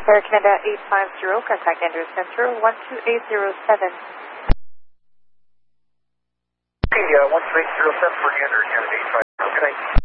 Air Canada 850, contact Andrews Center 12807. Okay, 12807 for Andrews Canada 850. Good night.